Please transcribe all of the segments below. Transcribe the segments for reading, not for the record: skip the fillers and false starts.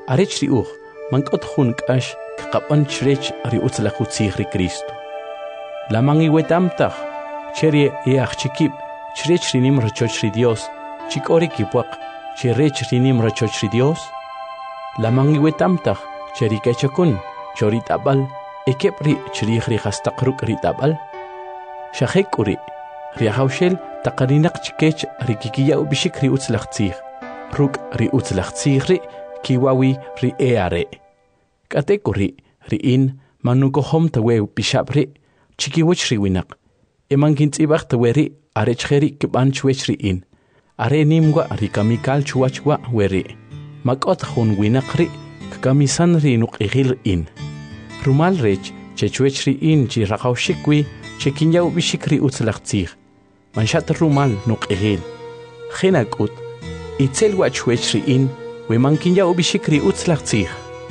Arech ri uch, mankot hun kash, kapan chrech ri utzlachutzig ri Cristo. La mangi wetamtach, cherie each chikip, chrech rinim rachoch ri Dios, chikori kipwak, cherech rinim rachoch ri Dios. La mangi wetamtach, cheri kachakun, chorit abal, ekepri chrich ri hastakruk ri tabal. Shahek uri, ri haushel, taqarinak chikech ri kikiya ubishik ri utzlachtzig, ruk ri utzlachtzig ri, kiwawi ri eare. Katekuri ri in manukohom tawe bishabri chikiwich ri winak. Emangint ibak taweri arecheri kibanchwech ri in. Are nimwa ri kamikal chuachwa weri. Makot hun winak ri kamisan ri nuk igil in. Rumal rech chechwech ri in chi rakawshikwi chekinyaw bishik ri utzlachtzig. Manshat rumal nuk igil. Chinakut itzel wachwech ri in we mankinyaw bishik ri utzlachtzig.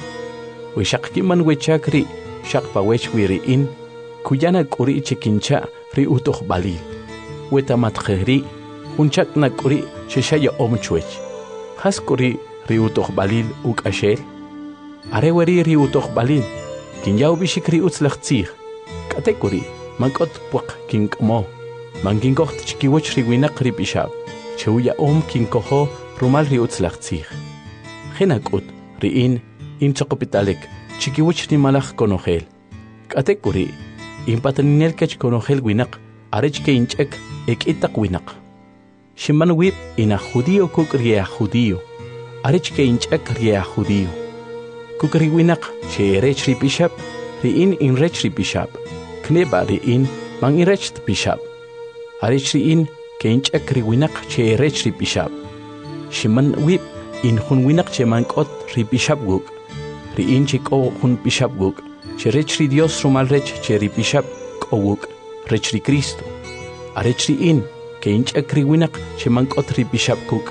We shakkiman we chakri, shakpa wech wiri in, kuyana kuri chikincha ri utoh balil. We tamatkheri, hunchak na kuri sheshaya omchwech. Has kuri ri utoh balil uk ashel. Are weri ri utoh balil, kinyaw bishikri utzlachtzig. Kate kuri, mankot pwak kinkmo. Mankinkoht chikiwech ri winak ri bishab. Chewya kinkoho rumal ri utzlachtzig. Chinakut ri in chokopitalik, chikiwich ni malach konogel. Katekuri, impatanil kach konogel winak, arech ke inchek, ek itak winak. Shiman wip ina judío kuk ria judío, arech ke inchek ria judío. Kukri winak, che erech ri bishab, ri in rech ri bishab. Kneba ri in, mang irech bishab. Arech ri in, ke inchek ri winak, che erech ri bishab. Shiman wip in hun winak che mankot ri bishab guk. Ri in chiko hun bishab guk, che rech ri Dios rumal rech che ri bishab ko guk, rech ri Cristo. Arech ri in, ke inchak ri winak che mankot ri bishab guk.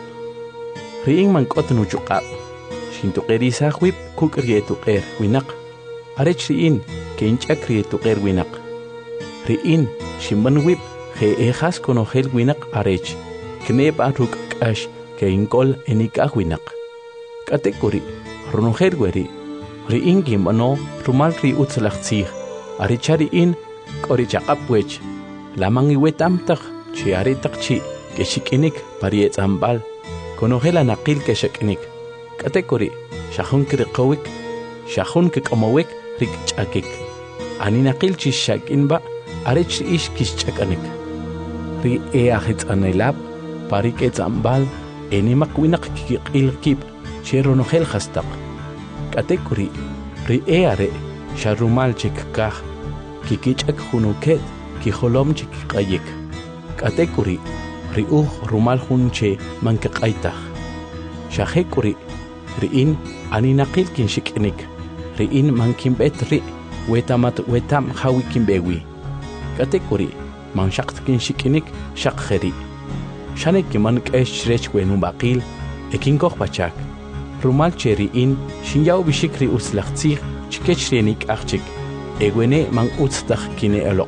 Ri in mankot nuchukab, shintuqeri sahwib kuk ri etuqer winak. Arech ri in, ke inchak ri etuqer winak. Ri in, shimbanwib, he ejas konogel winak arech, kneb aruk kash, ke inkol enikah winak. Katekuri, ronogel weri, ri in gimano rumal ri utzlachtzig, arichari in korichaqapwech, lamangi wetamtach, chi aritakchi, ke shikinik pariet ambal, konogela naqil ke shikinik. Katekuri, shahun kirikowik, shahun kikamowik rik chakik. Ani naqil chi shakinba, arich ish kishchakanik. Ri eahitz anelab, parikets ambal, enimak winak kikil kip, cheronogel hastak. Katekuri, ri eare, sharumal chikkah, kikichak hunuket, kiholom chikkayik. Katekuri, ri rumal hunche mankakaitah. Shahekuri, ri in aninakil kinshikinik, ri in mankimbet ri, wetam hawikimbewi. Katekuri, manshakt kinshikinik shakheri. Shanek mank eshrech wenubakil, ekinkoh pachak. Rumal cheri in, shinyaw bishikri utzlachtzig, chikechrenik achik, egwene man utztach kine elok.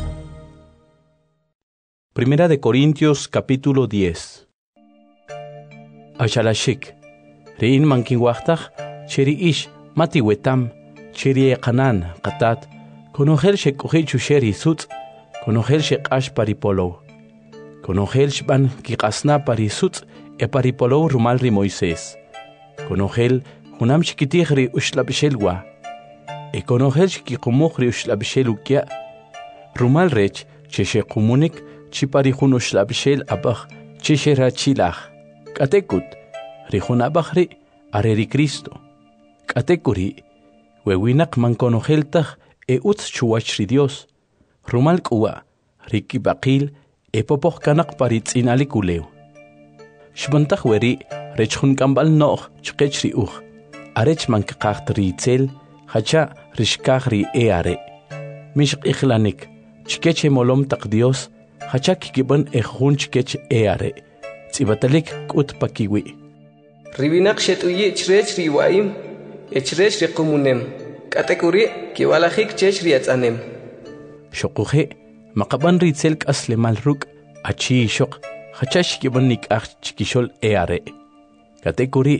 Primera de Corintios capítulo 10. Ashalashik, rein man kinwachtach, cheri ish, mati wetam, cheri ekanan, katat, konogel shekuhi chusheri sutz, konogel shekash paripolo, konogel shban kikasna parisutz, e paripolo rumal ri Moisés. Konogel hunam shikitihri ushlabishelwa. E konogel shikikumukhri ushlabishelukia. Rumal rech cheshe kumunik chiparihun ushlabishel abach cheshe rachilach. Katekut rihun abachri areri Cristo. Katekuri wewinak man konogeltach e utz chuachri Dios. Rumal kuwa rikibakil e popoch kanak paritzinalikuleu. Shbantach weri rechun kambal noch chkechri uch. Arech man kakacht ritzel, hacha rishkachri eare. Mishk ikhlanik, chkeche molom tak Dios, hacha kikiban ejun chkech eare. Tzibatalik kut pakiwi. Ribinak shetuye chrech riwaim, echrech rikumunem. Katekuri kiwalahik chech riatzanem. Shokuhe, makaban ritzel kaslemal ruk, achi shok. Hachash kiban nikach chikishol eare. Katekuri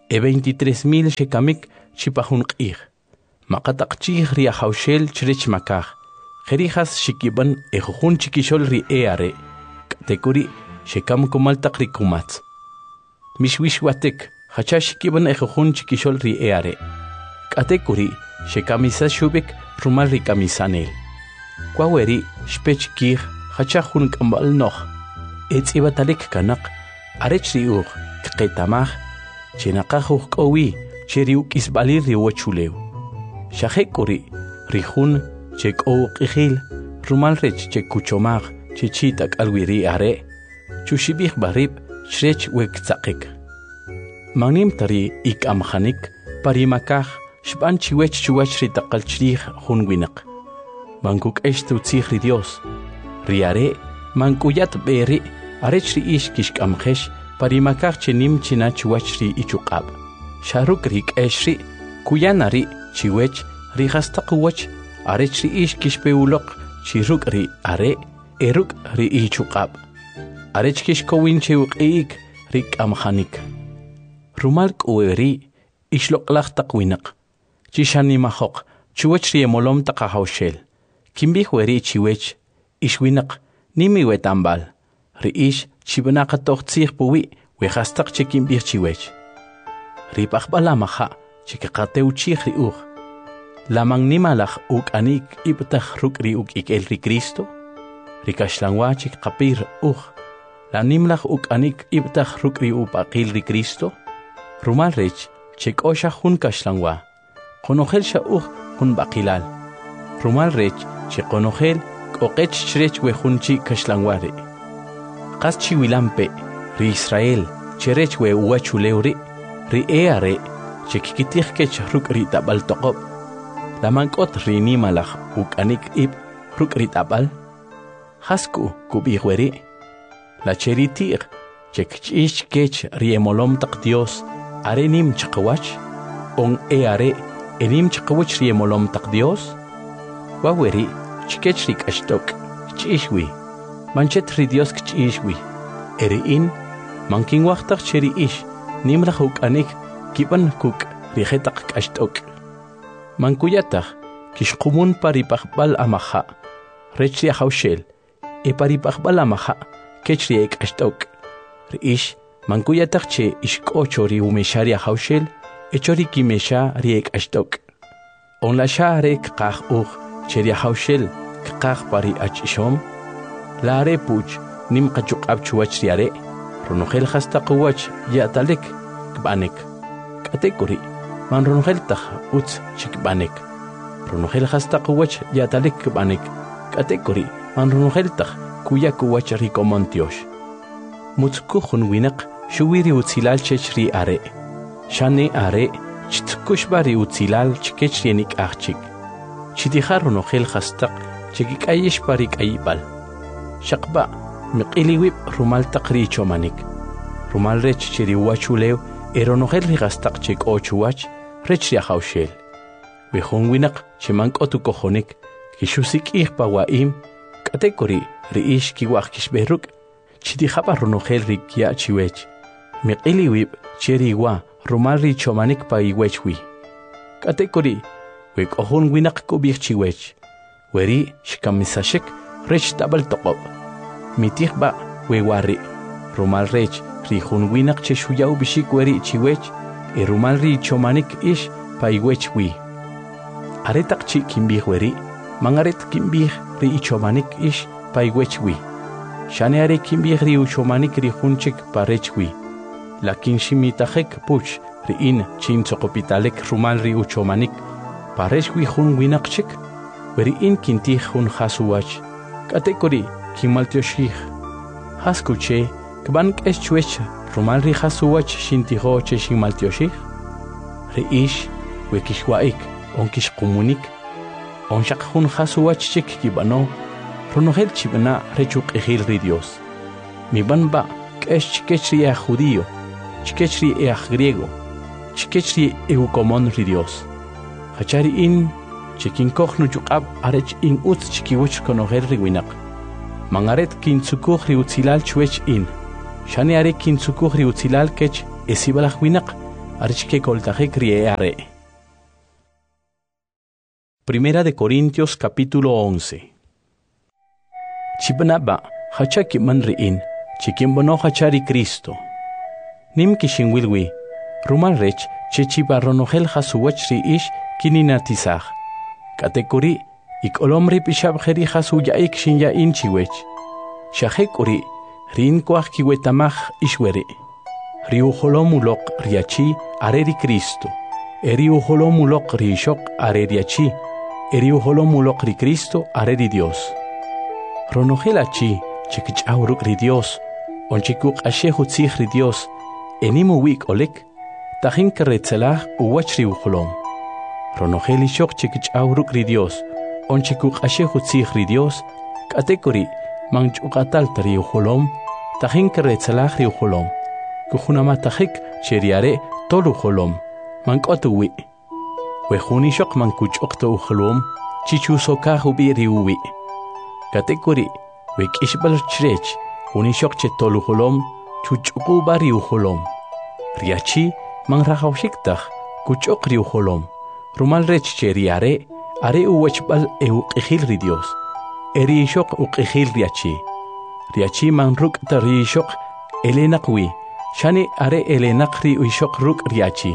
23,000 shekamik chipahun q'ij. Maqataq chij ri ajawxel chirech makaj. Jerijas shikiban ejujun chikishol ri are. Katekuri shekam kumaltaq ri kumatz. Mishwishwatek hacha shikiban ejujun chikishol ri are. Katekuri shekamisa shubik rumal ri kamisanel. Kwaweri shpech kij hacha jun kambal noch. Etzibatalik kanak arech ri uj kqetamaj chenaqajuj k'owi cheriu k'isb'alir ri wachulew. Xajek'uri rijun che k'ow q'ijil rumal rech che kuchomaj che chita k'alwi ri are chuxib'ij barib chrech wektzaqik. Magnim tari ik'amjanik parimakaj xb'an chiwech chuwach ri taqal chrij jun winaq. Mankuk'ex tutzij ri Dios. Ri are mankuyat b'eri arech ri ix kixk'amjex parimakaj chenim china chuwach ri ichuq'ab'. Xaruk ri k'ex ri kuyana ri chiwech ri jastaquwach arech ri ix kixpewuloq chiruk ri are eruk ri ichuq'ab'. Arech kixkowin che uq'iik ri k'amjanik. Rumal k'uweri ixloq'laj taq winaq. Chixanimajoq chuwach ri emolom taq ajawxel. Kinb'ij weri chiwech ixwinaq nimi wetambal. Ri ix chib'naqa tojtzij puwi wejastaq che kinb'ij chiwech. Ri p'ajb'al amaja che kiqatew chij ri uj. Lamang nimalaj uk'anik ib'taj ruk' ri uk'ik'el ri Cristo. Ri kaxlanwa che kiqapir uj. La nimlaj uk'anik ib'taj ruk' ri up'aqil ri Cristo. Rumal rech che k'oxa jun kaxlanwa. Qonojel xa uj jun b'aqilal. Rumal rech che qonojel k'oqech chrech we jun chi kaxlanwa ri. Qas chiwilampe ri Israel cherech we uwachulew ri are che kikitij kech ruk' ri tab'al toqob'. Lamank'ot ri nimalaj uk'anik ib' ruk' ri tab'al. Jasku kub'ij weri. La cheri ti'q che kch'ix kech ri emolom taq Dios are nim chaqawach. On are enim chaqawach ri emolom taq Dios. Waweri chikech ri k'axtok kch'ixwi. Manchet ri Dios kch'ixwi. Eri'in mankinwajtaq cheri ix nimlaj uk'anik kib'an kuk' ri jetaq k'axtok. Mankuyataj kixqumun paripajb'al amaja rech ri ajawxel paripajb'al amaja kech ri ek'axtok. Ri ix mankuyataj che ixk'ocho ri umexa ri ajawxel echo ri kimexa ri ek'axtok. Onlaxa are kqaj uj che ri ajawxel kqaj pari ach'ixom. La are puch nim qachuq'ab' chuwach ri are ronojel jastaquwach ya'talek kb'anek. K'atek'uri man ronojel taj utz chikb'anek. Ronojel jastaquwach ya'talek kb'anek. K'atek'uri man ronojel taj kuyakuwach ri komon tiox. Mutzkuj jun winaq xuwi ri utzilal chech ri are. Xane are chitkuxb'a ri utzilal chikech ri nik'aj chik. Chitija ronojel jastaq chikik'ayix pa ri k'ayib'al. Xaqb'a miq'iliwib' rumal taq ri ichomanik. Rumal rech che ri uwachulew ronojel ri jastaq che k'o chuwach rech ri ajawxel. We jun winaq che mank'ot ukojonik kixusik'ij pa wa'im. K'atek'uri ri ix kiwaj kixb'ej ruk' chitijab'a ronojel ri kya' chiwech. Miq'iliwib' che ri iwa rumal ri ichomanik pa iwech wi. K'atek'uri we k'o jun winaq kub'ij chiwech. Weri xkamisaxek rech tab'al toqob'. Mitijb'a we wari rumal rech ri jun winaq che xuyaw b'ixik weri chiwech rumal ri ichomanik ix pa iwech wi. Are taq chi kinb'ij weri mangaret kinb'ij ri ichomanik ix pa iwech wi. Xane are kinb'ij ri uchomanik ri jun chik pa rech wi. La kinximitajek puch ri in chintz'oqopitalek rumal ri uchomanik pa rech wi jun winaq chik. Weri in kintij jun jasuwach. K'atek'uri kinmaltioxij. Jaskuche kb'an k'ex chuwech rumal ri jasuwach xintijo che xinmaltioxij. Ri ix we kixwa'ik on kixqumunik. On xaq jun jasuwach chik kib'ano ronojel chib'na rech uq'ijil ri Dios. Mib'anb'a k'ex chikech ri aj judío, chikech ri aj griego, chikech ri ukomon ri Dios. Hacha ri in che kinkoj nuchuq'ab' arech in utz chikiwach konojel ri winaq. Mangaret kintzukuj ri utzilal chuwech in. Xane are kintzukuj ri utzilal kech esib'alaj winaq archke coltaje criare. Primera de Corintios capítulo 11. Chibanaba, hachaki manriin, chikimbono hachari Cristo. Nim kishinwilwi, rumal rech, chechibarronogel hasuwachri ish kininatizag. Katekuri, ik olomri pishabjeri hasuyaik shinya inchiwech. Shahekuri, rin kwach kiwetamaj ishwere. Riuholomulok riachi areri Cristo. Eriuholomulok rishok areriachi. Eriuholomulok ri Cristo areri Dios. Ronogelachi, chikichauruk ri Dios. Onchikuk ashehutzig ri Dios. Enimu wik olek. Tajin keretzelag uwach riuholom. Ronogelishok chikichauruk ri Dios. Onchikuk ashehutzig ri Dios. Katekuri. Manchukatal riuholom. Tajin keretzelag riuholom. Kujunamatahik cheriare tolu holom. Mankotuwi. Wejunishok mankuchokto uholom. Chichusoka hubiri uwi. Katekuri. Wekishbal chrech. Unishok che tolu holom. Chuchuku bari uholom. Riachi manrahaushiktaj. Kuchok riuholom. Rumal rech cheriare. Are uwechbal euqihil ri Dios. Erishok uqihil riachi. Riachi manruk tarishok. Elenakwi. Shani are elenakri uishok ruk riachi.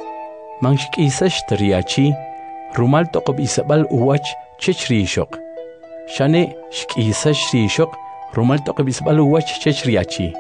Manshik isash riachi. Rumal tokob isabal uwach chech rishok. Shani shik isash rishok. Rumal tokob isabal uwach chech riachi.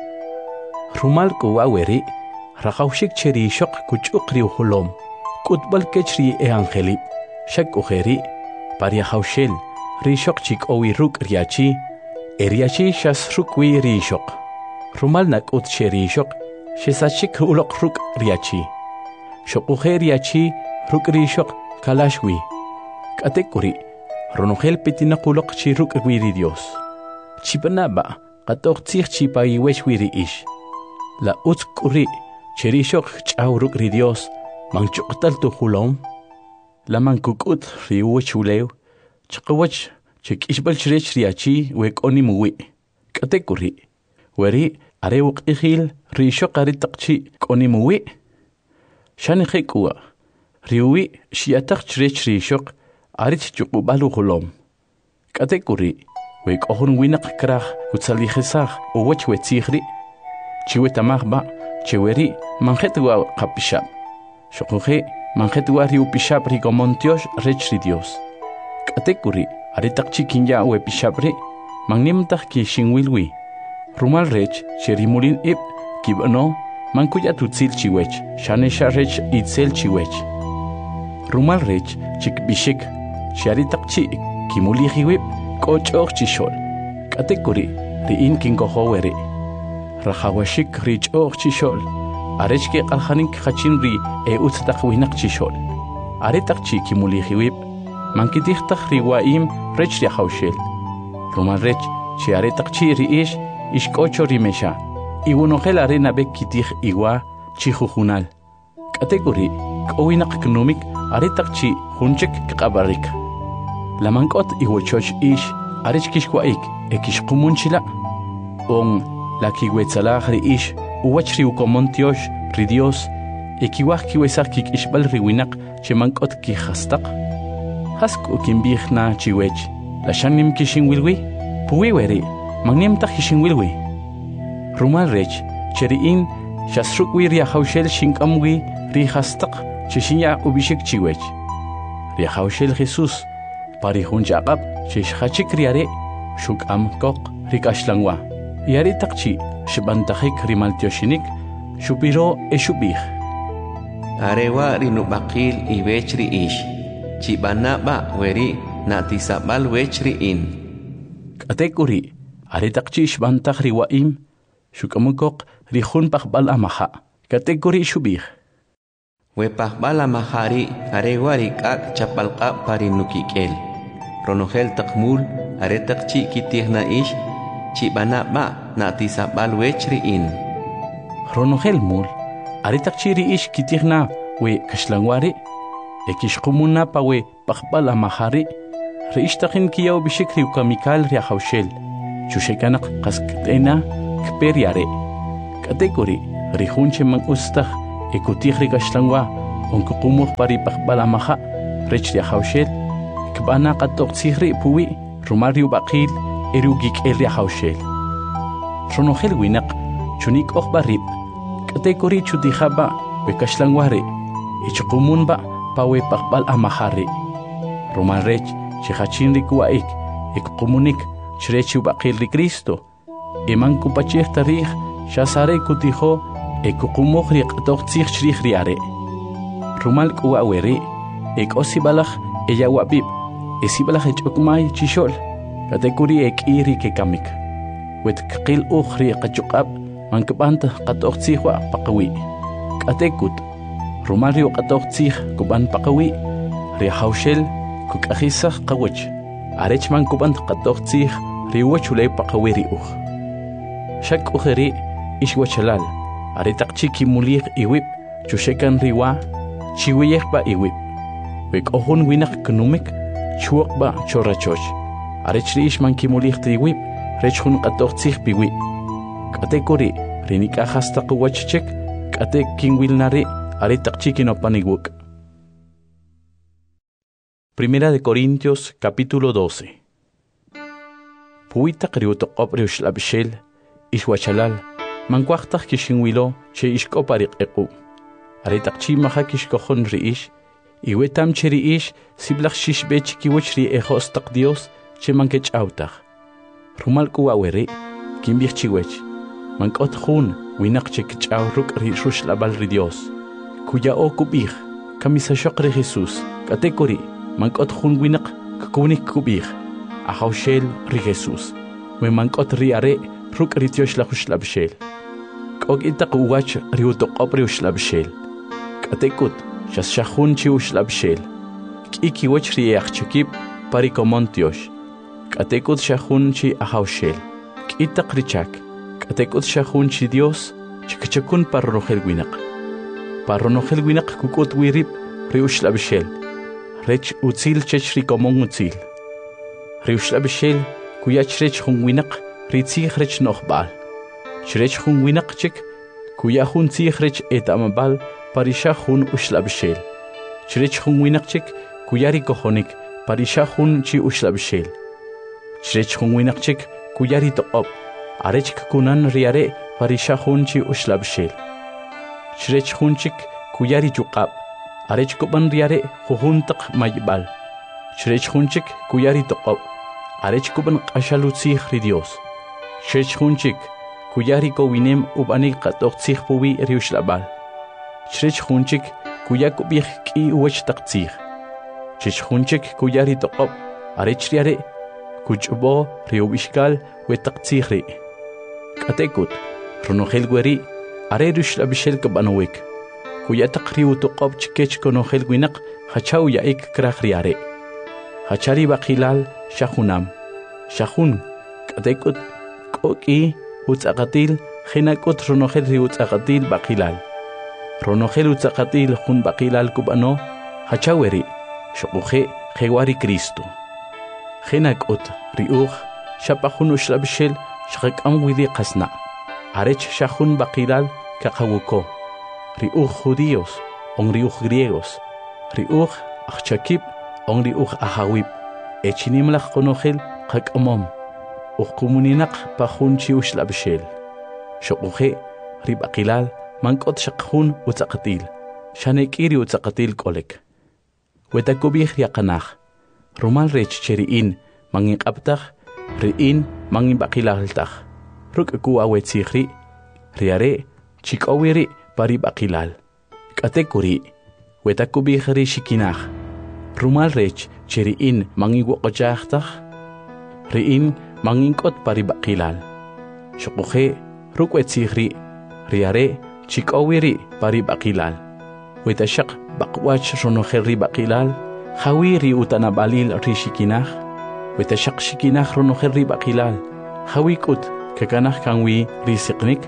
Rumal kuwaweri. Rakaushik cherishok kuchuk riuholom. Kutbal kechri angeli. Shak ujeri. Pariahaushel. Rishok chik owi ruk riachi. Eriachi shas rukwi rishok. Rumal nakut cherishok. Shesachik ulok ruk riachi. Shokuhe riachi ruk rishok kalashwi. Katekuri. Ronogel pitinakulok chi ruk wiri Dios. Chipanaba. Katok tzich chipa iwesh wiri ish. La utkuri. Cherishok chaw ruk ri Dios. Manchuktal tu hulom. La mankukut riuwech ulew. Chakawach chik ishbal chrech riachi wek onimuwi. Katekuri. Weri. Arewuk ihil rishok aritakchi konimuwi. Shani khikua. Riwi shiatak chrech rishok arich chukubalu hulom. Katekuri. Wek ohun winak krach kutsaligesag uwech wetzigri. Chiwetamagba. Cheweri manjetwa kapishab. Shokuhe manjetwa riupishab rigomontiosh rech ri Dios. Katekuri. Aritakchi kinya wepishabri. Magnimtach ki shingwilwi. Rumal rech, cherimulin ip, kibano, mankuya tutzil chiwech, shanesha rech itzel chiwech. Rumal rech, chik bishik, sharitakchi, kimulihiwip, kochok chishol. Katekuri, riin kinkohoweri. Rahawashik rich och chishol. Arechke alhanik hachinri utztakwinak chishol. Aretakchi kimulihiwip, mankitichtach riwaim rech riahaushel. Rumal rech, chiaretakchi riish, Ishkocho rimesha. Iwunogel arena bek kitij iwa chijujunal. Katekuri. Kowinak knumik aretakchi hunchek kabarik. La mankot iwochoch ish arechkishwaik ekishkumunchila. On la kiwetzalag ri ish uwachri ukomontiosh ri Dios. Ekiwach kiwesak kik ishbal riwinak chemankot kijastak. Hask ukimbijna chiwech. La shanim kishinwilwi. Puwiweri. Magniam takhishinwilwi. Rumal rech, cheriin, shasrukwi riahaushel shinkamwi, rihastak, chishinya ubishik chiwech. Riahaushel Jesus, parihun jaqab, chishachik riare, shukam kok, rikashlangwa. Yari takchi, shibantakik rimaltioshinik, shupiro eshubih. Arewa rinubakil iwechri ish, chibanaba weri, natisabal wechri in. Katekuri. Aretakchi shbantak riwaim, shukamukok rihun pakbal amaha. Kategori shubih. Wepakbal amahari arewari kak chapalka parinukikel. Ronogel takmul aretakchi kitihna ish, chibanaba natisabal wechriin. Ronogel mul aretakchi ri ish kitihna we kashlangwari. Ekishkumuna pa we pakbal amahari. Reishtakin kiyaw bishikri ukamikal riahaushel. Chushekanak kasketena kperiare. Kategori rihunche mang ustah ekutihri kashlangwa onkuqumuq pari paqbalamaha rech ri hawshel kbana qatoq tsihri puwi rumari ubaqil erugik el hawshel ronogel winaq chunik oqbarib katekori chutihaba bekashlangware ichqumunba pawe paqbal amahari rumal rech chihachin rikuaik ikqumunik chrechi ubaqil ri Cristo eman kupachih tarikh shasare kutiho ekuqumuq ri qatoq tsih chrih riare rumal kuaweri ekosibalaj eyawabib esibalaj echokmay chishol katekori ekiri kekamik wet qil ukhri qachuqab mankabant qatoq tsihwa paqawi katekut rumal ri qatoq tsih kuban paqawi ri hawshel kukahisa qawch arech mankabant qatoq tsih ri wachulay paqawi ri ukh shak ukhri ishwachalal ari taqchiki muliq iwib chushekan riwa chiwiyekba iwib wek ohun winak knumik chuqba chorachoch ari chriish manki muliq iwib rechhun qatoq tsih biwi katekori rinika hasta qwachchek kate kinwilnari ari taqchiki no paniguk. Primera de Corintios capítulo 12. Puita kriuto qobre ushlabshel ishwachalal mankwaqtaq kishinwilo che ishkopariq equ ari taqchi maha kishkohon riish iwetam cheriish siblaq shishbech kiwchri ejostaq Dios che mankech autaq rumal kuaweri kimbich chiwech mankot khun winaq che kchawruk ri rushlabal ri Dios kuya okubih kamisa shaqri Jesus katekori mankot khun winaq kunik kubih ahawshel ri Jesus we mankot ri are ruk ri Dios la khuslabshel kog itaq uwach ri utoqopri ushlabshel katekut shashahun chi ushlabshel kiki wach ri yachchikib pari komontiosh katekut shahun chi ahawshel kitaq richak katekut shahun chi Dios chikachakun parrohel winaq parrohel winaq kukut wirib ri ushlabshel rech utzil chechri komon utzil ri ushlabshel kuyach rech hun winaq ri tzih rech nohbal chrech hun winaq chik kuya hun tzih rech etamabal parisha hun ushlabshel chrech hun winaq chik kuyari kohonik parisha hun chi ushlabshel chrech hun winaq chik kuyari toqop arech kunan riare parisha hun chi ushlabshel chrech hun chik kuyari chuqab arech kuban riare huhuntaq maybal chrech hun chik kuyari toqop arech kuban qashalutzih ri Dios chrech hun chik kuyari ko winem ubanik qatoq tsih puwi ri ushlabal chrech hun chik kuyak ubih ki uwach taqtzih chrech hun chik kuyari toqop arech riare kuchbo ri ubishkal we taqtzih ri katekut ronogel gweri are rushlabshel kabanowek kuyataq ri utoqop chikech konogel winaq hachaw yaik kraj riare hachari baqilal shahunam shahun katekut koki utzaqatil khinakut ronogel ri utzaqatil baqilal ronogel utzaqatil jun baqilal kubano hachaweri shoquje khewari Cristo khinakut riuj shapahun ushlabshel shaqam widi qasna arech shahun baqilal kaqawuko riuj judíos on riuj griegos riuj achakib on riuj ahawib echinimlaq konogel qaqamom uqumuninaq pahun chi ushlabshel shoquje ribaqilal mankot shaqhun utzaqatil shanekiri utzaqatil kolek wetakubih yaqanaj rumal rech cheriin manginqabtaj riin manginbaqilaltaj ruk'ku awetzihri riare chik'owiri pari baqilal k'atekuri wetakubih ri shikinaj rumal rech cheriin manginwoqojajtaj riin manginkot pari baqilal shoquje ruk'wetzihri riare chik'owiri pari baqilal wetashaq baqwach ronogel ri baqilal hawi ri utanabalil ri shikinaj wetashaq shikinaj ronogel ri baqilal hawi kut kakanaj kanwi ri siqnik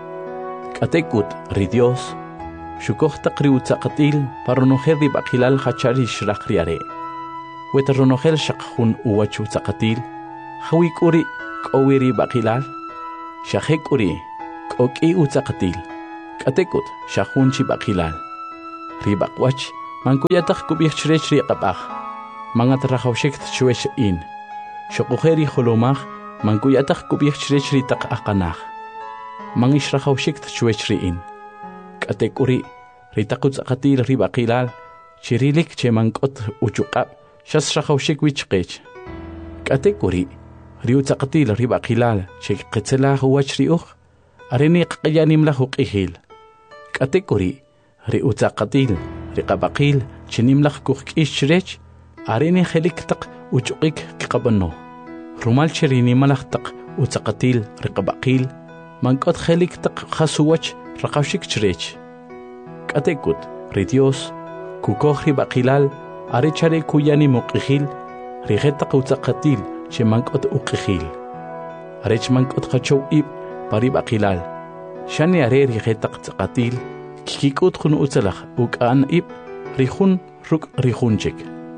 katekut ri Dios shukoj taq ri utzaqatil paronogel ri baqilal hachari shraq riare weta ronogel shaqjun uwach utzaqatil hawi kuri k'owi ri baqilal shaqe kuri k'oki utzaqatil Katekut shahun chibakilal. Ribaqwach mankuyataq kubich chrech riqapaq. Mangat rahawshik chwesh in. Shokuheri holomach mankuyataq kubich chrech ritaq aqanach. Mangish rahawshik chwesh in. Katekuri ritaqut aqatil ribaqilal. Chirilik che mankot uchuqab shas rahawshik wichqech. Katekuri riutzaqatil ribaqilal che qetzelah wach riuq. Areni qyanim lahu qihil. Katekuri riutzaqatil riqabaqil chinimlaq kuqk'ishrech areni kheliktaq uchuqik kiqabanno. Rumal cherini malaqtaq utzaqatil riqabaqil mankot kheliktaq khasuwach raqawshik chrech. Katekut ri Dios kukoj ribaqilal arechare kuyani muqihil rigetaq utzaqatil che mankot uqihil. Arech mankot qachow ib paribaqilal shani are rigetaq tzaqatil kikikut khun utzalaq ukan ib rihun ruk rihunchik.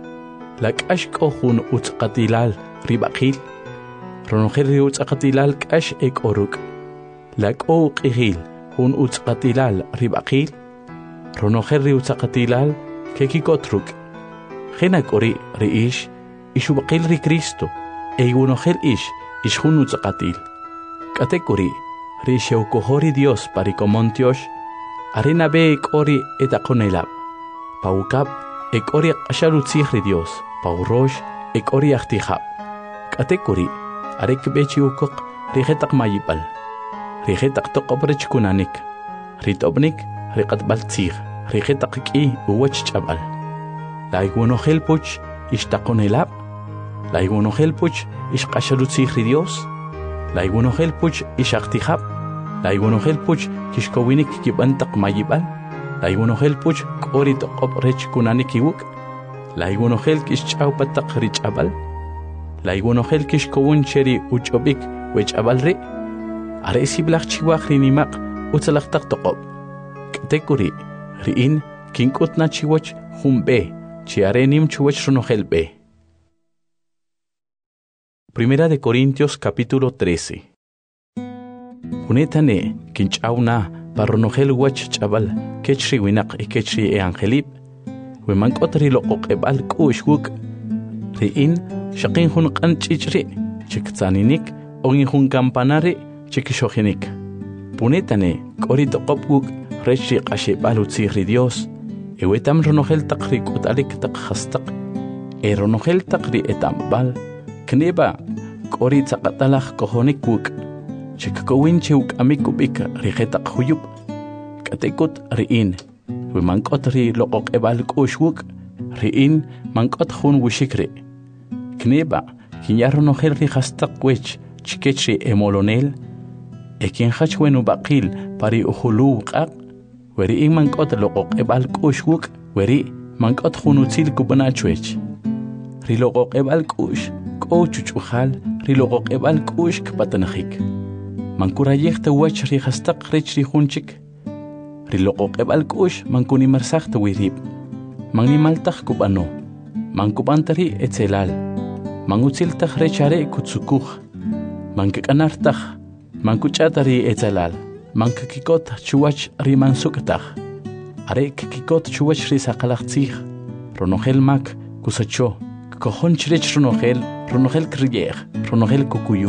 Lakash kohun utzaqatilal ribaqil ronojel utzaqatilal kash ek oruk. Lako qihil hun utzaqatilal ribaqil ronojel utzaqatilal kekikotruk. Genak ori reish ishubaqil ri Cristo eigunojel ish hun utzaqatil. Katekuri risheu kohori Dios parikomontiosh arena be ekori etakonelab. Paukab ekori asharutzihri Dios. Paurosh ekori achtihab. Katekuri arek bechi ukok rigetaq mayipal. Rigetaq toqobrech kunanik. Ritobnik riqatbal tzih. Rigetaq ki uwach chabal. Laigunohel puch ishtakonelab. Laigunohel puch ishqasharutzihri Dios. Laigunohel puch ishachtihab. Laigunohel puch kishkowinik kibantaq mayibal. Laigunohel puch kori toqobrech kunanik iwuk. Laigunohel kishchawpataq richabal. Laigunohel kishkowun cheri uchobik wechabal ri. Aresi blaqchiwaq rinimaq utzalaqtaq toqob. Katekuri riin kinkutna chiwach humbe chi arenim chiwach runohel be. Primera de Corintios capítulo 13. Unetane kinchawna parronojel wach chabal kechri winaq y kechri e angelib we mankotri loqoq ebal kushwuk riin shaqin hun qanchichri chiktsaninik ogin hun campanari chikishogenik punetane korito qopguk rechi qashebal utzihri Dios ewetam ronojel taqri kutalik taqhastaq ronojel taqri etambal kneba kori tsaqatalaj kohonik wuk chikowin chuk amikubik rigetaq huyub katekut riin we mankot ri loqoq ebal kushwuk riin mankot hun wushikri kneba kinyaronojel ri hastaq wech chikechri emolonel ekin hachwenu baqil pari uhulu qaq weri mankot loqoq ebal kushwuk weri mankot hun utzil kubanachwech ri loqoq ebal kush kochuchujal ri loqoq ebal kush kpatanajik mankurayekta wach ri hastaq rech ri hunchik ri loqoq ebal kush mankuni marsaqta wirib mangimaltaj kubano mankubantari etzelal mangutziltaj rechare kutsukuj mankakanartaj mankuchatari etzelal mankakikot chuwach ri mansuktaj are kikot chuwach ri saqalaqtzij ronojel mak kusacho kojon chrech ronojel kriyej ronojel kukuyu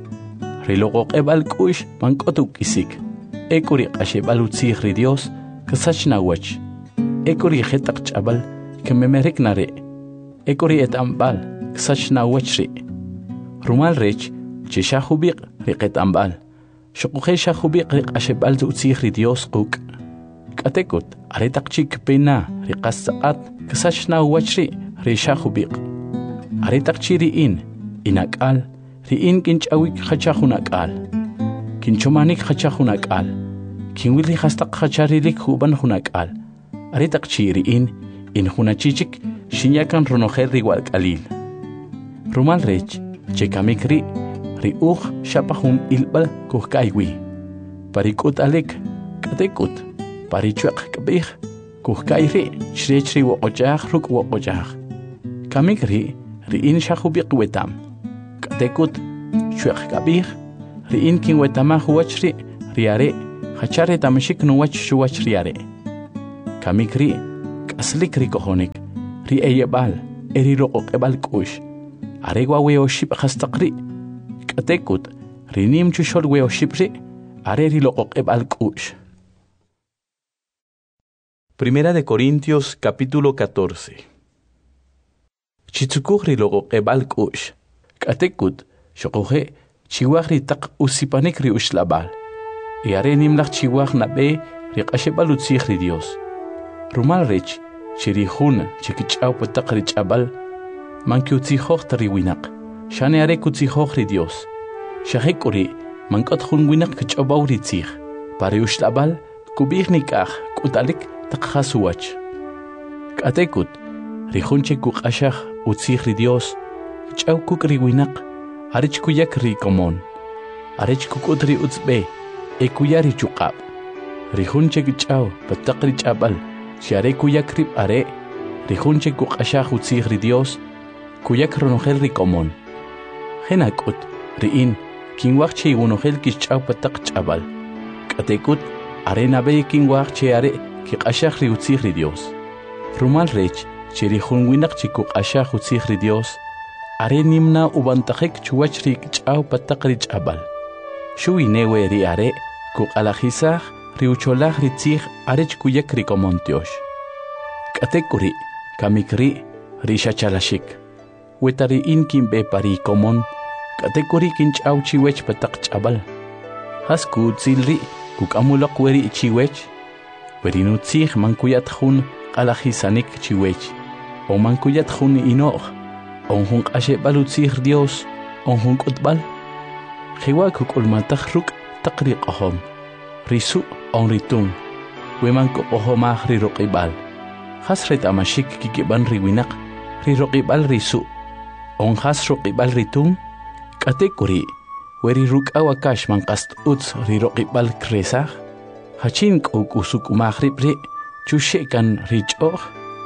ri loqoq ebal kush mankotuk isik ekuri qashebal utzih ri Dios kasachna wach ekuri jetaq chabal kememerek nare ekuri etambal kasachna wachri rumal rech chishahubiq riqetambal shuquje shahubiq riqashebal utzih ri Dios quk katekut aretaqchik pena riqasaqat kasachna wachri ri shahubiq aretaqchi riin inakal riin kinchawik khachahunakal kinchomanik khachahunakal kinwili hastaq khacharilik huban hunakal aretaqchi riin in hunachichik shinyakan ronojel riwal qalil rumal rech chekamikri riuj shapahun ilbal kuhkaywi parikut alek katekut parichuaq kabih kuhkayri shrechri woqojaj ruk woqojaj kamikri riin shahubiq wetam katekut chuaq kabih riin kin wetamaj wachri riare hachare tamashik nuwach shuwach riare kamikri kaslik rikohonik ri eyebal eri roqebal kush aregwa weoship khastaqri katekut rinim chushol weoshipri areri loqebal kush. Primera de Corintios capítulo 14. Chitsukuri loqebal kush katekut shoqoje chiwagri taq usipanikri ushlabal y arenim lach chiwag nabe riqashebal utsikhri Dios rumal rech chirihun chikichaw pataqri chabal mankyutsikhog triwinaq shane are kutsikhogri Dios shahekuri mankot khun winak kchabawri tsikh pare ushlabal kubihnikaj kutalik taqhasuwach katekut rihun chikuqashaj utsikhri Dios chaw kukri winaq arich kuyak ri komon arich kukutri utzbe ekuyari chuqab rihunche kichaw pataqri chabal share kuyak rib are rihunche kuqashaj utzigri Dios kuyak ronogel ri komon henakut riin kinwaqche unogel kichaw pataq chabal katekut arena be kinwaqche are kiqashaj ri utzigri Dios rumal rech chirihun winaq chikuqashaj utzigri Dios are nimna ubantajek chuwachri kichaw pataqri chabal shui newe ri are kuqalajisaj riucholaj ritzij arech kuyak ri komontiosh katekuri kamikri rishachalashik wetari in kimbe pari komon katekuri kinchaw chiwech pataq chabal hasku tzilri kukamulaq weri chiwech werinutzij mankuyat jun qalajisanik chiwech o mankuyat jun inoq onjun qashebal utzij Dios onjun kutbal khiwa kukulmataj ruk taqri qahom risu onritun wemanko ohomaj ri roqibal hasret amashik kikiban riwinaq ri roqibal risu onjas roqibal ritun katekuri weri ruk awakash manqast uts ri roqibal kresaj hachin usuk mahribri chushekan richoq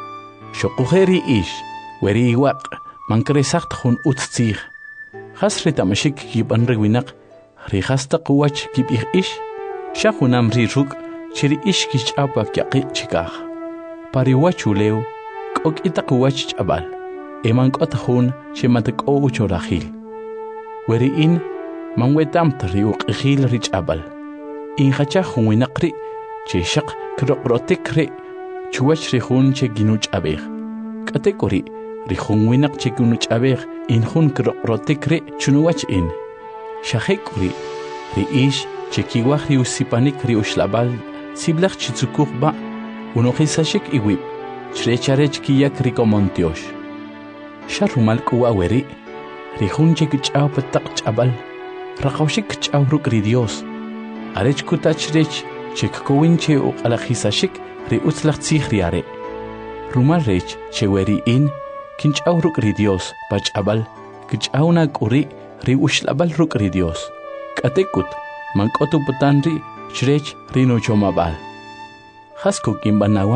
shoqujeri ish weri iwaq mankresaj tjun utzij hasret amashik kikiban riwinaq ri hastaq wach kibij ish shahunam ri ruk chiri ish kichapa kyaqi chikaj pariwachulew k'ok itaq wach ch'abal emank'ot jun chimatak'o uchorajil weri'in manwetamt ri uq'ijil ri ch'abal injachaj jun winaq ri chexaq kroqrotik ri chuwach ri jun che ginuch'abej k'atek'uri ri jun winaq che ginuch'abej in jun kroqrotik ri chunuwach in shajek'uri ri ish chekiwaj ri usipanik ri ushlabal siblaj chitzukuj ba unojisashik iwib chrecharech kiyak ri komontiosh sharumal k'uwa weri ri jun chekich'aw pataq ch'abal raqawshik ch'aw ruk' ri Dios arech kutachrech chekkowin che uq'alajisashik ri utzlaj tzij ri are rumal rech che weri in kinch'aw ruk' ri Dios pach'abal kich'awna k'uri ri ushlabal ruk' ri Dios k'atekut mank'otu putanri chrech rino chomabal hasku kimbanawa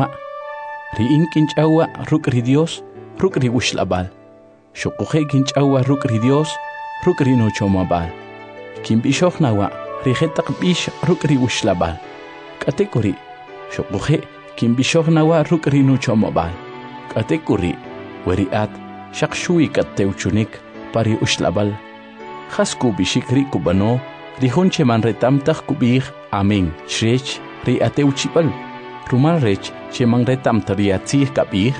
ri in kinch'awa ruk' ri Dios ruk' ri ushlabal shoquje kinch'awa ruk' ri Dios ruk' rino chomabal kimbishoj nawa ri jetaq b'ish ruk' ri ushlabal k'atekuri shoquje kimbishoj nawa ruk' rino chomabal k'atekuri weri'at shaqshui katteuchunik pari ushlabal hasku bishik ri kubano rihun che manretamtaj kubij amen chrech ri ateuchibal rumal rech che manretamta ri atzij kabij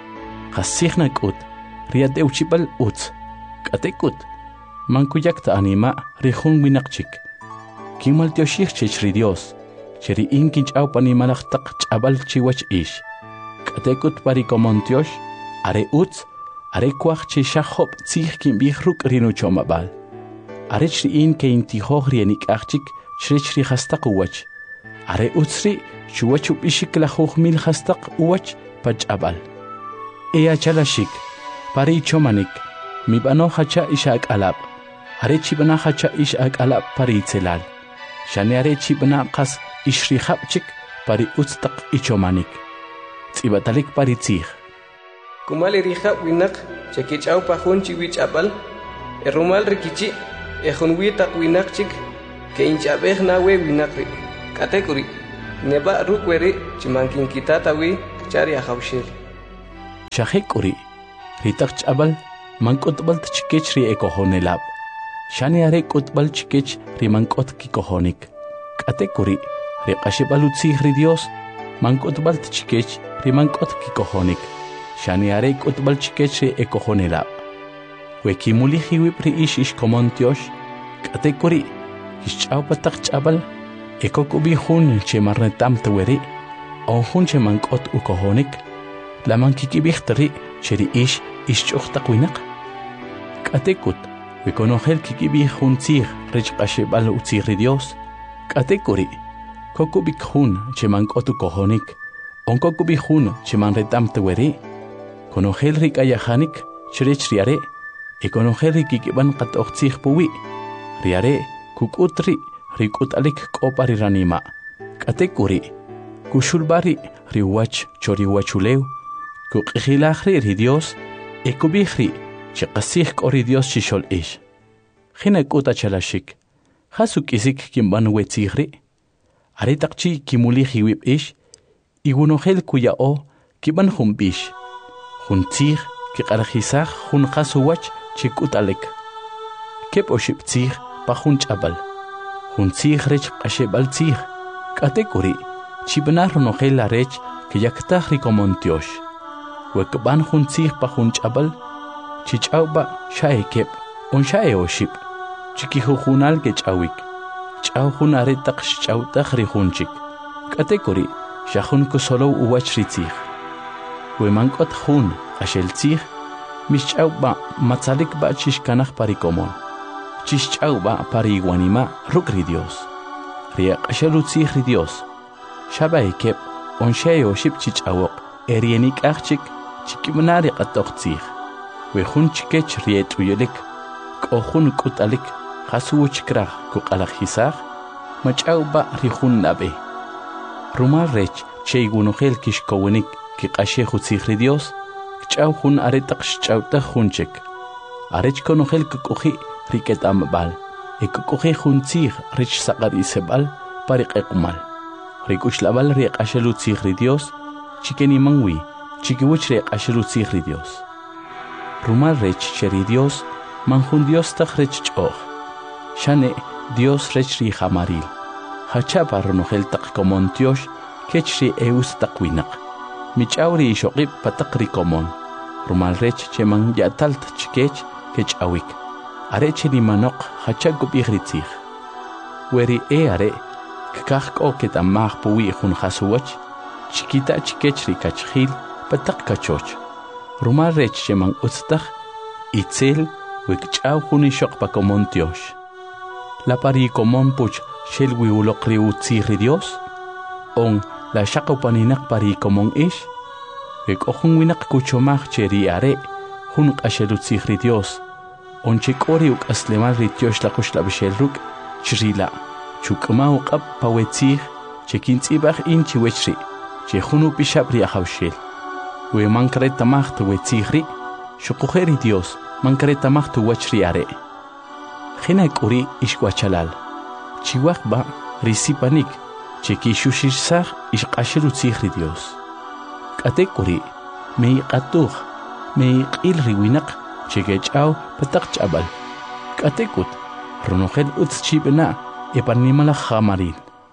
hasijna k'ut ri ateuchibal utz k'atekut mankuyakta anima rihun winaqchik kinmaltioxij chech ri Dios che ri in kinch'aw panimalaj taq ch'abal chiwach ish k'atekut pari komontiox are utz are kuaj che shajob tzij kinbij ruk' rino chomabal arech ri in ke intijoj ri enik'ajchik chrech ri hastaq uwach are utzri chuwach ub'ixik lajuj mil hastaq uwach pach'abal chalashik pari chomanik mib'anoj hacha ish ak'alab are chib'na hacha ish ak'alab pari itzelal shane are chib'na qas ish ri jab'chik pari utz taq ichomanik tz'ibatalik pari tzij kumali ri jab' winaq chekich'aw pa jun chiwich'abal rumal rikichi' ejun witaq winaqchik ke inch'abej nawe winaqri Katekuri, neba rukweri chimankin kitatawi chari ahawshil. Shahekuri, ritak chabal, mankotbal tchikech ri ekohonelab. Shani are kotbal chikech ri mankot kikohonik. Katekuri, ri kashibalutsi ri Dios, mankotbal tchikech ri mankot kikohonik. Shani are kotbal chikech ri ekohonelab. Wekimuli hiwip ri ish komontiosh. Katekuri, kishchau patak chabal, ekokubi hun che marnetam teweri, on hun che mankot ukohonik, la mankikibixteri cheri ish chuktaquinak. Katekut, wekonohel kikibi hun tzir rech kashebal utzir Dios. Katekuri, kokubik hun che mankot ukohonik, on kokubi hun che manretam teweri, konohel rik ayahanik cherech riare, ekonohel rikikiban kat oktzir puwi. Riare, kukutri, rikutalik kopari ranima. Katekuri, kushulbari, riwach choriwachuleu, kukihilahri ri Dios, ekubihri, chikasih kori Dios chishol ish. Hina kuta chalashik, hasuk isik kimban wetzihri, aretakchi kimulihi wip ish, igunohel kuyao, kiban humbish, huntzih, kikarhisah, hun hasuwach, chikutalik. Kep oshiptzih, pahun chabal. Huntzih rech ashebal tzih. Katekuri, chibnar nohel arech que yaktah rikomontiosh. Wekban huntzih pahun chabal. Chichauba shae kep, on shae oship. Chikihujunal ke chawik. Chawhun aretak chautah rihunchik. Katekuri, shahun kusolo uwach ritzih. Wemankot hun, ashel tzih. Mischauba matzalik ba chishkanach parikomon. Chischauba pariguanima rukri Dios. Riak ashalutzih ri Dios. Shaba ekep on shayo ship chichawok erienik achik chikimnari qatoqtzih. Wehun chikech riet uyelik. Kohun kutalik hasuuchkrah kuqalakhisah. Machauba rihun nabe. Rumar rech cheigunohel kishkowenik kiqashehutzih ri Dios. Chauhun aretak chauta hunchek. Arech konohel kukuhi riket ambal. Ekukuhi huntzih rich sakari sebal parik ekumal. Rikushlabal riek ashelutzih ri Dios. Chikeni mangwi. Chikiwich riek ashelutzih ri Dios. Rumal rech cheri Dios. Manjun Dios tak rech choh. Shane Dios rech ri hamaril. Hachapa ronohel tak komontiosh. Kech ri eus takwinak. Michauri shokip patakri komon. Rumal rech cheman yatalt chikech kech awik. Are cheni manok hachagub ihritzih. Weri are kakak oket amah puwi hun hasuwach. Chikita chikech rikachhil patak kachoch. Rumal rech cheman utstach itzel wikchaw huni shok pa komontiosh. La pari komon puch shelwi ulokri utzih Dios. On la shakopaninak pari komon ish. Ek ohun winak kuchomach cheri are. Hun ashelutzih ri Dios. On chikori uk aslemal ritiosh la kush la bishelruk. Chirila. Chukma uqab pawetzih. Chekintzibach in chiwechri. Chehunu pishabri ahawshil. We mankare tamach tu wetzihri. Shukuheri Dios. Mankare tamach tu wachri are. Hina kuri ishkwachalal. Chiwakba risipanik. Cheki shushirsach ishqashelutzih ri Dios. Katekuri, mei qatuh, mei qil riwinak, chegechau patak chabal. Katekut, ronohel utschibena, epanimala jamaril.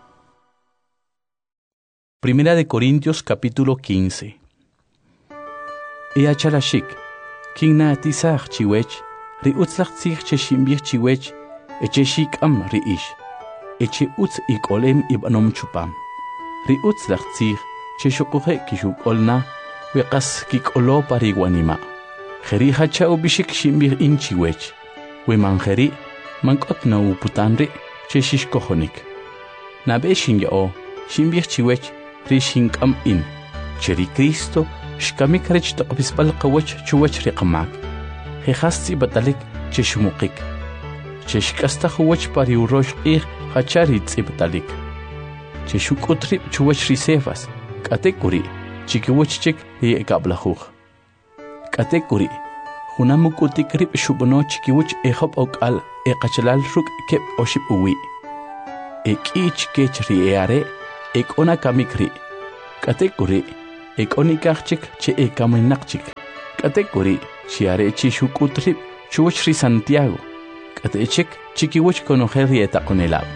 Primera de Corintios capítulo 15. Chalashik, kingna tisach chiwech, ri utzlach tzich cheshimbich chiwech, echeshik am ri ish, eche utz ikolem ibanom chupam. Ri utzlach tzich, Cheshukuhe kishuk olna, wekas kikolo pariguanima. Jeri hachao bishik shimbir inchiwech. We manjeri, mankot na uputanri, cheshish kohonik. Nabe shinyao, shimbir chiwech, rishinkam in. Cheri Cristo, shkamik rech toqbispal qawech chuwech riqamak. Jehasti batalik cheshumukik. Cheshkasta huwech pariurosh qih hacharit ibtalik. Cheshukutri chuwech risefas. Katekuri, chikiwachchik y ekablahuj. Katekuri, hunamukutik rip shubono chikiwach ehop ok al ekachalal ruk kep oship uwi. ek'ich kech ri eare ek'ona kamikri k'atekuri ek'onikajchik che ekaminaqchik k'atekuri chiare chi xuk'utrib chuwach ri Santiago k'atechik chikiwach konojel ri etaqonelab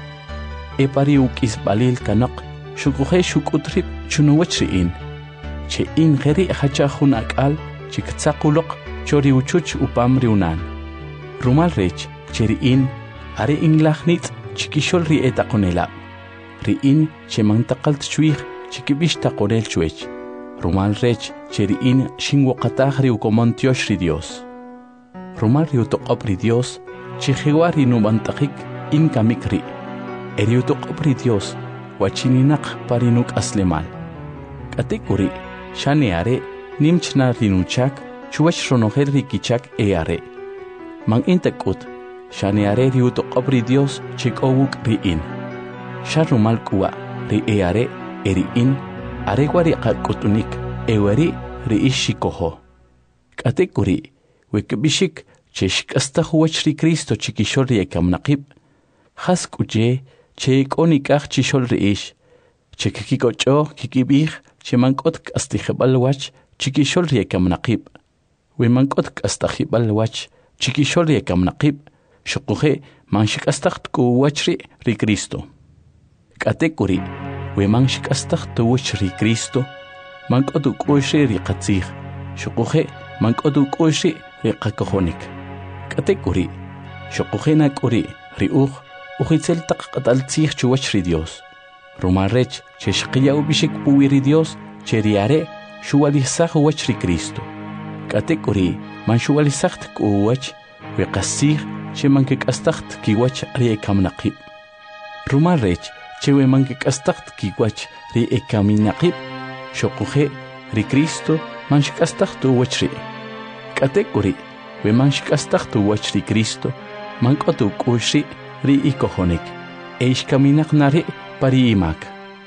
epari uk'isbalil kanaq xukuje xuk'utrib chunuwach ri'in che in jeri hacha jun ak'al chiktzaquluq chori uchuch upam riunan rumal rech che ri'in are inlajnitz chikixol ri etaqonelab ri'in che mantaqalt chuij chikibish taqorel chuech rumal rech che ri'in xinwoqataj ri ukomontiox ri Dios rumal ri utoqob ri Dios chijiwa ri nubantajik in kamik ri eri utoqob ri Dios wachininaq parinuk aslemal k'atekuri xane are nimchna rinuchak chuwach ronojel ri kichak are man intak'ut xane are ri utoqob ri Dios chik'owuk ri'in xa rumal k'uwa ri are eri'in arewa ri qak'utunik eweri ri'ix xikojo k'atekuri wekb'ixik che xk'astaj wach ri Cristo chikixol ri ekamnaqib jas k'uche che k'onikaj chixol ri'ix che kikik'och'o kikib'ij che mank'ot k'astijeb'al wach chikixol ri ekamnaqib we mank'ot k'astajib'al wach chikixol ri ekamnaqib xuquje man xik'astaj tk'u wach ri Cristo k'atekuri we man xik'astaj tuwach ri Cristo mank'ot uk'u'x ri qatzij xuquje mank'ot uk'u'x ri qakojonik k'atekuri xuquje nak'uri ri uj ujitzel taq q'ataltzij chuwach ri Dios rumal rech che xqiyaw bixik puwi ri Dios che ri are xuwalisaj wach ri Cristo k'atekuri man xuwalisaj tk'u wach we qassij che man kik'astaj tkiwach ri ekamnaqib rumal rech che we man kik'astaj tkiwach ri ekaminaqib xuquje ri Cristo man xik'astaj tuwach ri k'atekuri we man xik'astaj tuwach ri Cristo man k'ot uk'u'x ri ikojonik ixkaminaq nari pari imak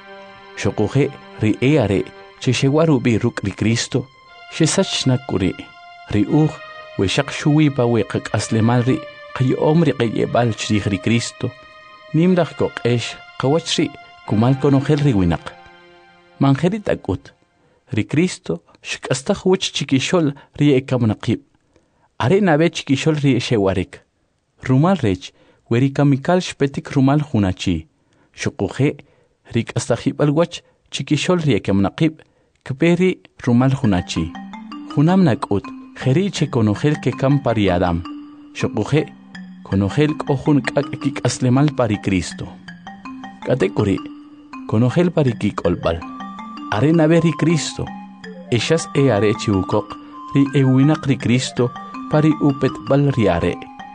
xuquje ri are che xewar ub'i ruk' ri Cristo xesach nak'uri ri uj we xaq xuwipa we qak'aslemal ri qayo'om ri qe'yeb'al chriij ri Cristo nimraj koq'ex qawach ri kumal konojel ri winaq manjeri t'ak'ut ri Cristo xk'astaj wach chikixol ri ekamnaqib are nabe chikixol ri xewarik rumal rech we ri kamikal xpetik rumal junachi xuquje ri k'astajib'al wach chikixol ri ekamnaqib kperi rumal junachi junam nak'ut jeri che konojel kekam pari Adam xuquje konojel k'o jun k'ak' kik'aslemal pari Cristo k'atekuri konojel pari kik'olb'al are nabe ri Cristo exas are chiwukoq ri ewinaq ri Cristo pari upetb'al ri are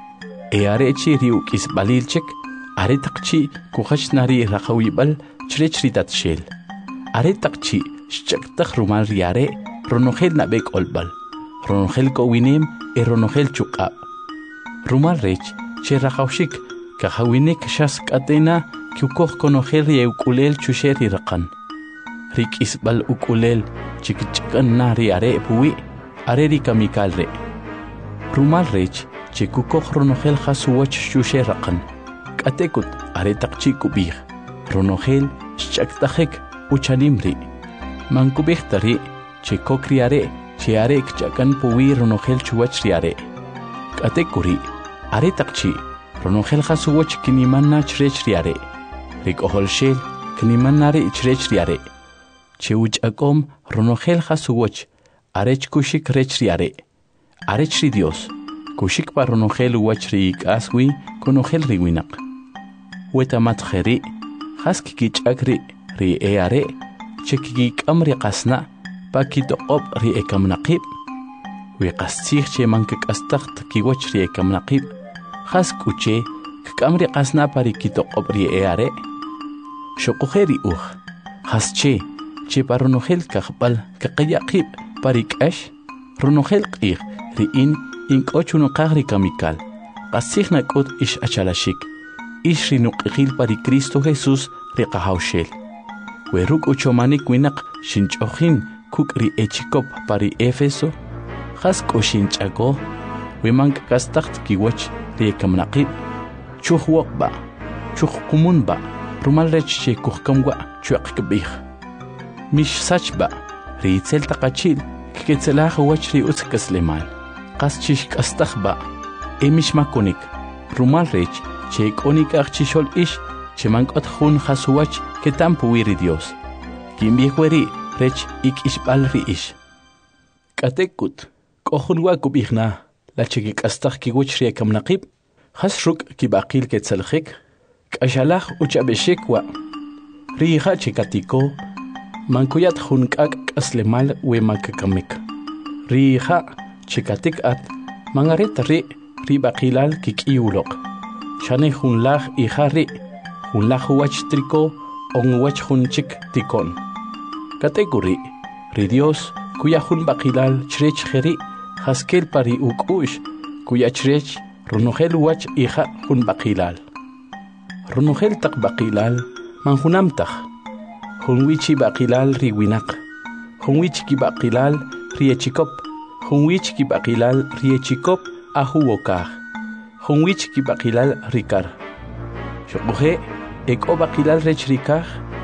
are chi ri uk'isb'alilchik are taq chi kujachna ri raqawib'al chirech ri tatxel are taq chi xch'aktaj rumal ri are ronojel nabe k'olb'al ronojel k'owinem ronojel chuq'ab' rumal rech che raqawxik kajawinik xas k'atena kiwkoj konojel ri ewk'ulel chuxe ri raqan ri k'isb'al uk'ulel chikch'akan na ri are puwi are ri kamikal re rumal rech che kukoj ronojel jasuwach xuxe raqan k'atekut are taq chi kub'ij ronojel xch'aktajik uchanim ri man kub'ij tari che kok ri are che are kch'akan puwi ronojel chuwach ri are k'atekuri are taq chi ronojel jasuwach kinimanna chirech ri are ri k'ojolxel kinimanna ri chirech ri are che uch'akom ronojel jasuwach arech kushik rech ri arech ri Dios kushik pa ronojel wach ri ik'aswi konojel ri winaq wetamat jeri jas kikich'ak ri are che kikik'am ri qasna pa kitoq'ob ri ekamnaqib wi qastzij che man kik'astaj tkiwach ri ekamnaqib jas k'uche kik'am ri qasna pa ri kitoq'ob ri are xuquje ri uj jas che pa ronojel kajb'al kaqiyaqib pa ri k'ax ronojel q'ij ri'in ink'o chunaqaj ri kamikal qastzij nak'ut ix achalaxik ix ri nuq'ijil pa ri Cristo Jesús ri qajawxel we ruk' uchomanik winaq xinch'ojin kuk' ri echikop pa ri Éfeso jas k'o xinch'ako we man k'astaj tkiwach ri ekamnaqib chuj woqb'a chuj qumunb'a rumal rech che kuhkamwa chuak kbih mish sachba riitzel taqachil kiketzelaj wach ri utzkaslemal qas chish kastahba emish makonik rumal rech che konik archishol ish che mankot jun hasuwach que tampu wiri Dios kimbikweri rech ik ishbal ri ish katekut kohun wa kubihna la chiki kastah ki wach ri kamnaqib khasruk ki baqil ketzelkhik kashalaj uchabeshik wa riha chikatiko mankuyat junkak aslemal we makakamik riha chikatik at mangaret ri baqilal kikiulok shane junlaj ihari junlaj wach triko on wach junchik tikon kategori ri Dios kuya jun baqilal chrech kheri haskel pari ukush kuya chrech runugel wach iha jun baqilal runugel tak baqilal manjunamtaj Hunwichi baqilal riwinak, hunwichi baqilal riechikop, hunwichi baqilal riechikop ahuwokaj, hunwichi baqilal rikar. Shokuhe eko baqilal rech rikaj,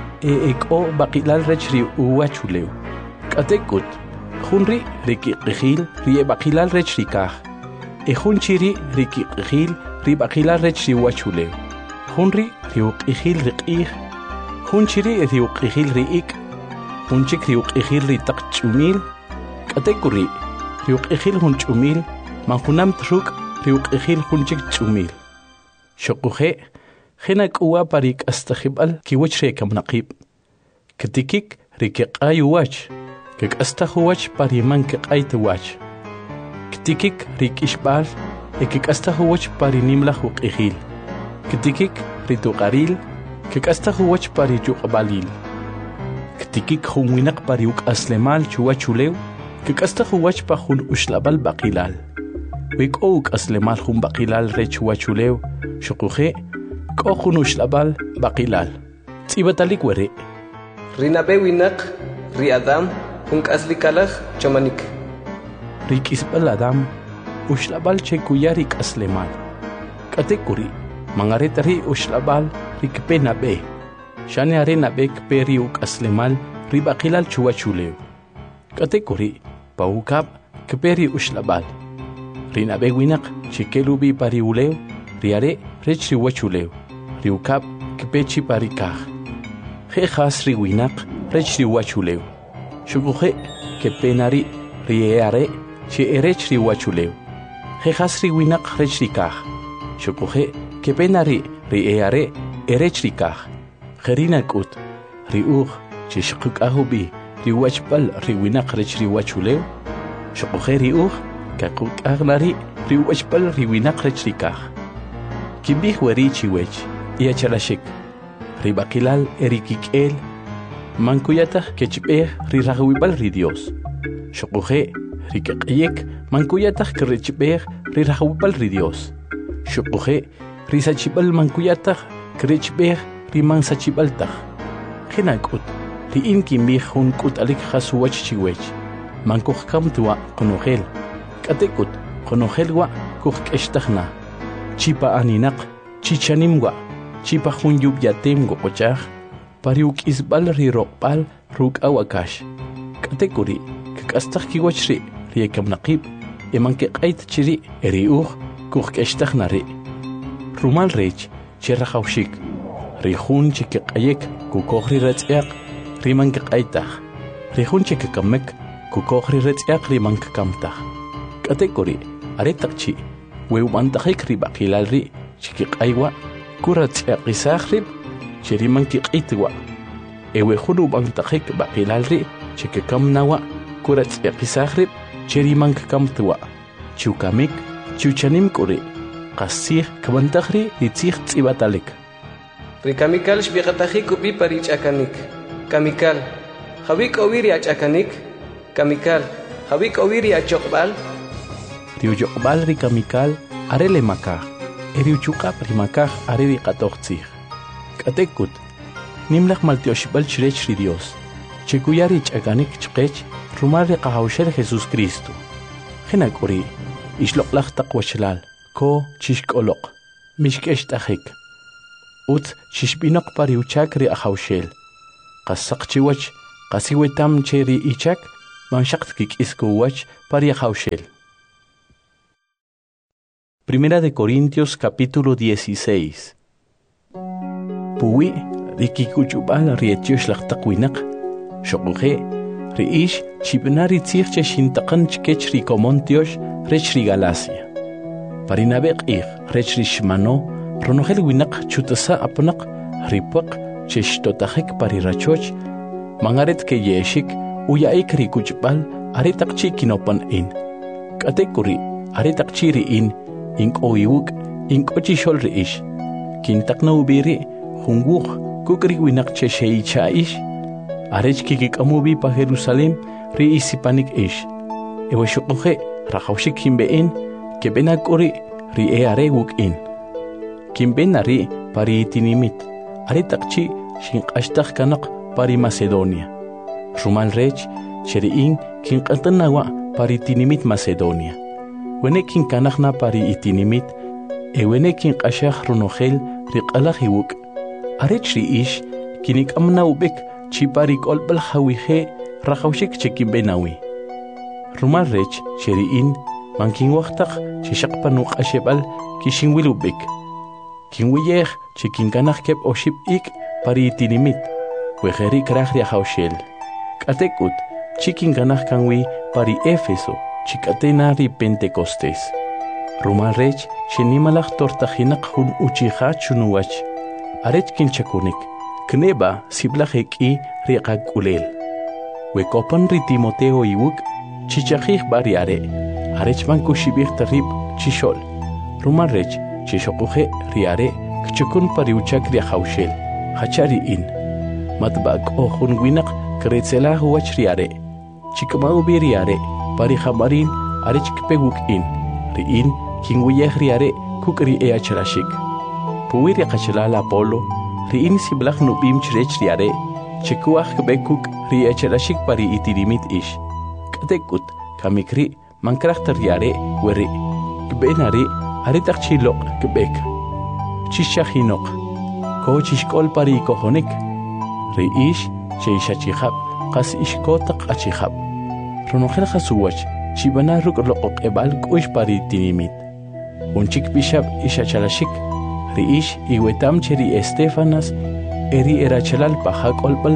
eko baqilal rech ri uwachuleu. Katekut, hunri rikiqijil rie baqilal rech rikaj, hunchiri rikiqijil ri baqilal rech ri uwachuleu. Hunri riuqijil riqij. Hunchiri riuqijil riik, hunchik riuqijil ritaqchumil, katekuri riuqijil hunchumil, manjunam truk riuqijil hunchik chumil. Shokuje, jenak uwa parik astajibal kiwach rekamnaqib. Katikik rikiqay wach, kik astahuwach pariman kiqay tuwach. Katikik rikishbal, ekik astahuwach parinimlaj uqijil. Katikik rituqaril, kik'astajuwach pari yuqbalil ktikik junwinak pari uk'aslemal chuwachuleu kik'astajuwach pa jun uxlabal baqilal wik'o uk'aslemal jun baqilal re chuwachuleu xuquje k'o jun uxlabal baqilal tz'ibatalik weri rinabe winaq ri Adam jun k'aslikalaj chamanik ri k'isb'al Adam uxlabal che kuya ri k'aslemal k'atekuri mangaret ri uxlabal rikpena be shane arena bek peri uk'aslemal ri baqilal chuwachuleu katekuri paukab kperi uxlabal rina be winaq chikelubi pari uleu riare rech ri wachuleu ri ukab kpechi pari kaj khas ri winaq rech ri wachuleu shuguje kpenari riare che erech ri wachuleu khas ri winaq rech ri kaj shuguje kpenari riare erech rikaj kherina kut riuj chishquk ahubi riwachbal riwinaq rech riwachuleu shquje riuj kakuk agnari riwachbal riwinaq rech rikaj kibih weri chiwech iachalashik ribaqilal erikik'el mankuyataj kechb'ej rirajwibal ri Dios shquje rikq'yek mankuyataj kerechb'ej rirajwibal ri Dios shquje risachibal mankuyataj krechbej riman sachibaltaj khinakut li inkim bi jun kut alik khasuwach chiwech mankuj kamtua qonogel katekut qonogel wa kuj k'eshtajna chipa aninaq chichanimwa chipa jun yubyatem goqochaj pari uk'isb'al ri roqb'al ruk'awakash katekuri k'astaj kiwach ri riekamnaqib emanke q'ayt chiri eriuj kuj k'eshtajna ri rumal rech cherrajawshik rijun chikiq'ayek kukoj ri retz'yaq riman kiq'aytaj rijun chikikamek kukoj ri retz'yaq riman kikamtaj k'atekuri aretaqchi wewb'antajik ri baqilal ri chikiq'aywa kuratz'yaqisaj rib chiriman kiq'itwa ewejun ub'antajik baqilal ri chikikamnawa kuratz'yaqisaj rib chiriman kikamtwa chiukamik chiuchanim k'uri qasij kabantajri ritzij tz'ibatalik rikamikal shbiqatajik upi pari ch'akanik kamikal jawik owiri ach'akanik kamikal jawik owiri achoqb'al riuyoqb'al rikamikal arele makaj eriuchuqap rimakaj are riqatoj tzij k'atekut nimlaj maltioxib'al chirech ri Dios chikuya rich'akanik chqech rumal riqajawxel Jesucristo jinak'uri ixloq'laj taq wachlal ko chixk'oloq mixk'ext'ajik ut chishbinaq pari uchak ri ahawshel qasaq chiwach qasiwetam cheri ichak manshaqt kik'iskuwach pari ahawshel. Primera de Corintios capítulo 16. Puwi rikikuchubal rietiosh laqtaqwinaq shoquje riish chibnari tsiqche shintaqan chkech rikomontiosh rech ri Galacia parinabeq ig rech ri shmano ronogel winaq chutasa apnaq ripaq cheshtotajek parirachoch mangaret ke yeshik uyaik rikuchbal aritaqchi kinopan in katekuri aritaqchi ri in inkoyuk inkochi shol riish kintaqna ubiri hunguq kukri winaq chesheichaish arech kikikamubi pa Jerusalem ri isipanik ish ewashuquje raqawshik himbein kebenakuri ri eare wukin kimbenari pari itinimit aritaqchi shinqashtaq kanaq pari Macedonia rumal rech cheriin kinqantanawa pari itinimit Macedonia wene kinkanaqna pari itinimit ewene kinqashaq runogel riqalaq iwuk arech ri ish kinikamna ubek chipari kolbal hawije raqawshik chekimbenawi rumal rech cheriin mankin waqtaq chishaqpanu qashebal kishinwilubek kinwiyej chikinkanaq kep oshib ik pari itinimit wejeri kraj ri ahawshel k'atekut chikinkanaq kanwi pari Éfeso chik'atena ri Pentecostés rumal rech chinimalaq tortajinaq jun uchija chunuwach arech kinchakunik kneba siblaj ek'i ri qak'ulel wekopan ri Timoteo iwuk chichajij bari arech mankushibij tarib chishol rumal rech chishoquje ri kchukun pari uchak ri ahawshel hachari in matbaq ojun winaq kretzelah wach ri chikmau bi ri pari khamarin arech kpeguk in ri in kinwiyej ri kukri eachrashik puwi ri qachlala Apolo ri in siblaj nubim chrech ri chikuaj kbekuk ri eachrashik pari itinimit ish k'atekut kamikri mankrajta ri weri kbenari aritaqchiloq kbek chishajinoq ko chishkol pari kojonik ri ish cheishachijab qas ishkota q'achijab ronojel qasuwach chibana ruk'loqoq ebal k'uix pari itinimit unchik bishab ishachalashik ri ish iwetam cheri Estefanas eri erachalal pajak'olb'al